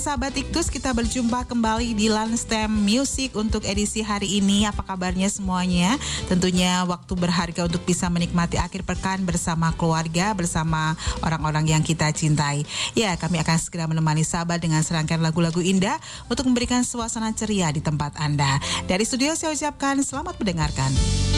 Sahabat Iktus, kita berjumpa kembali di Lanstem Music untuk edisi hari ini. Apa kabarnya semuanya? Tentunya waktu berharga untuk bisa menikmati akhir pekan bersama keluarga, bersama orang-orang yang kita cintai. Ya, kami akan segera menemani sahabat dengan serangkaian lagu-lagu indah untuk memberikan suasana ceria di tempat Anda. Dari studio saya ucapkan selamat mendengarkan.